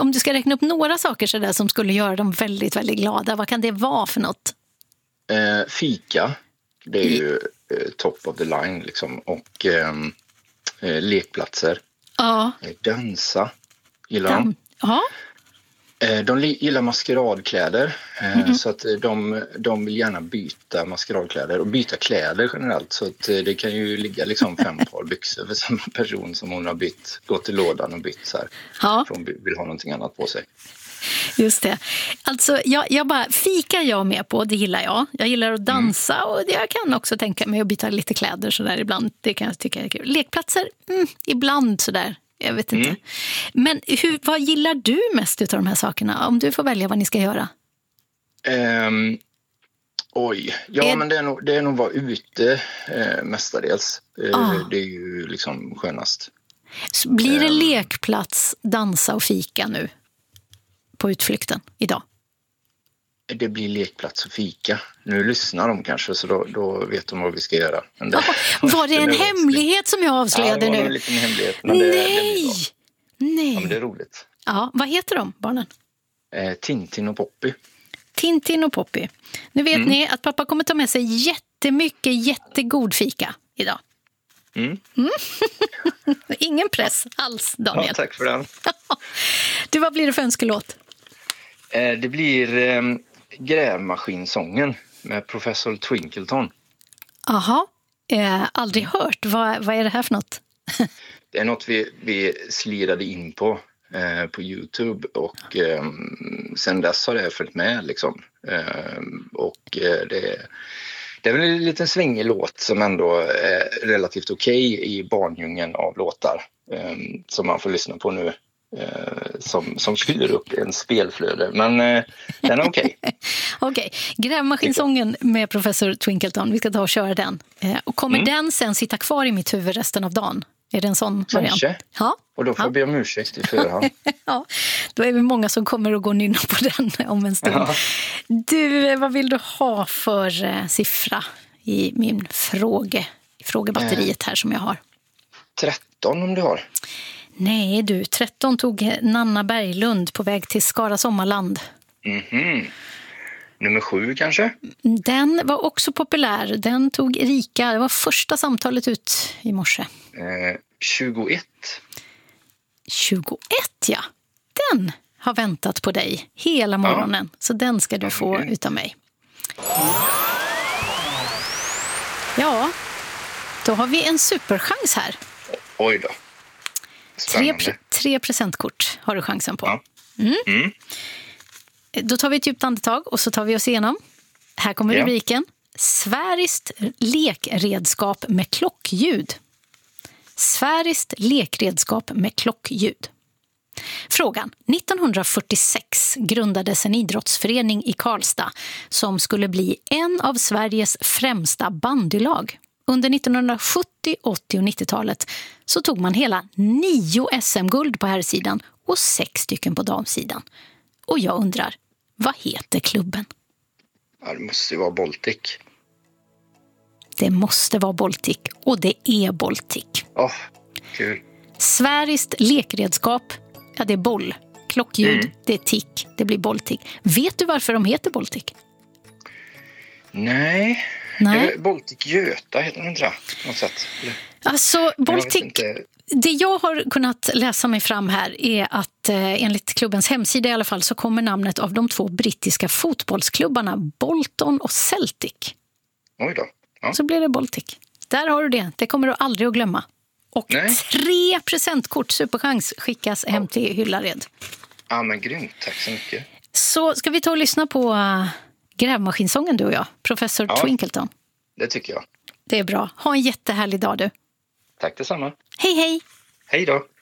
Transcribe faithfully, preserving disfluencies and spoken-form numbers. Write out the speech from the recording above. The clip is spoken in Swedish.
om du ska räkna upp några saker så där som skulle göra dem väldigt, väldigt glada, vad kan det vara för något? Eh, fika, det är ju eh, top of the line liksom. Och eh, eh, lekplatser. Ja. Eh, dansa, gillar de. Ja. Eh, de gillar maskeradkläder. Eh, Mm-hmm. Så att de, de vill gärna byta maskeradkläder och byta kläder generellt. Så att eh, det kan ju ligga liksom fem par byxor för samma person som hon har bytt. Gått till lådan och bytt så här. Ja. För hon vill ha någonting annat på sig. Just det. Alltså, jag, jag bara, fika jag med på, det gillar jag. Jag gillar att dansa mm. och jag kan också tänka mig att byta lite kläder så där ibland. Det kan jag tycka är kul. Lekplatser, mm, ibland så där. Jag vet inte. Mm. Men hur, vad gillar du mest utav de här sakerna? Om du får välja vad ni ska göra. Um, oj, ja är... men det är nog, det är nog vara ute eh, mestadels. Eh, ah. Det är ju liksom skönast. Så blir det um... lekplats, dansa och fika nu? På utflykten idag? Det blir lekplats och fika. Nu lyssnar de kanske så då, då vet de vad vi ska göra. Men det, oh, var det en hemlighet som jag avslöjade nu? Ja, det var en liten hemlighet. Men det, Nej! Det Nej! Ja, men det är roligt. Ja, vad heter de, barnen? Eh, Tintin och Poppy. Tintin och Poppy. Nu vet mm. ni att pappa kommer ta med sig jättemycket jättegod fika idag. Mm. Mm. Ingen press alls, Daniel. Ja, tack för den. Du, vad blir det för önskelåt? Eh, det blir eh, Grävmaskinsången med Professor Twinkleton. Aha, eh, aldrig hört. Vad, vad är det här för något? Det är något vi, vi slirade in på eh, på YouTube och eh, sen dess har det följt med liksom. Eh, och eh, det, det är väl en liten svängig låt som ändå är relativt okej okay i barndjungeln av låtar eh, som man får lyssna på nu. Eh, som, som fyller upp en spelflöde, men eh, den är okej. Okay. Okej, okay. Grävmaskinsången med Professor Twinkleton, vi ska ta och köra den. Eh, och kommer mm. den sen sitta kvar i mitt huvud resten av dagen? Är det en sån Kanske. variant? Ja. Och då får ja. jag be om ursäkt i förhand. Ja, då är vi många som kommer att gå nynna på den om en stund. Ja. Du, vad vill du ha för eh, siffra i min fråge, i frågebatteriet här som jag har? tretton om du har. Nej du, tretton tog Nanna Berglund på väg till Skara Sommarland. Mhm. Nummer sju kanske? Den var också populär. Den tog Erika. Det var första samtalet ut i morse. Eh, tjugoett. tjugoett, ja. Den har väntat på dig hela morgonen. Ja. Så den ska du få mm. utav mig. Ja, då har vi en superchans här. Oj då. Tre, tre presentkort har du chansen på. Ja. Mm. Mm. Då tar vi ett djupt andetag och så tar vi oss igenom. Här kommer ja. rubriken. Sfäriskt lekredskap med klockljud. Sfäriskt lekredskap med klockljud. Frågan. nittonhundrafyrtiosex grundades en idrottsförening i Karlstad som skulle bli en av Sveriges främsta bandylag. Under nittonhundrasjuttio, åttio och nittiotalet så tog man hela nio S M-guld på herrsidan och sex stycken på damsidan. Och jag undrar, vad heter klubben? Ja, det måste ju vara Baltic. Det måste vara Baltic och det är Baltic. Åh, oh, kul. Sfäriskt lekredskap, ja det är boll. Klockljud, mm. det är tick, det blir Baltic. Vet du varför de heter Baltic? Nej. Nej. Baltic Göta heter den inte det, på något sätt. Alltså, Baltic, det jag har kunnat läsa mig fram här är att eh, enligt klubbens hemsida i alla fall så kommer namnet av de två brittiska fotbollsklubbarna Bolton och Celtic. Oj då. Ja. Så blir det Baltic. Där har du det. Det kommer du aldrig att glömma. Och Nej. tre presentkort, superchans, skickas ja. hem till Hyllared. Ja, men grymt. Tack så mycket. Så ska vi ta och lyssna på uh, Grävmaskinsången du och jag, Professor ja, Twinkleton. Det tycker jag. Det är bra. Ha en jättehärlig dag du. Tack detsamma. Hej hej. Hej då.